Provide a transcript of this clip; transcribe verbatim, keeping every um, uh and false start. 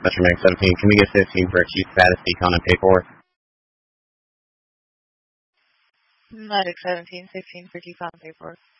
Metromag seventeen, can we get fifteen for acute status decon and paperwork? Medic seventeen, fifteen for decon and paperwork.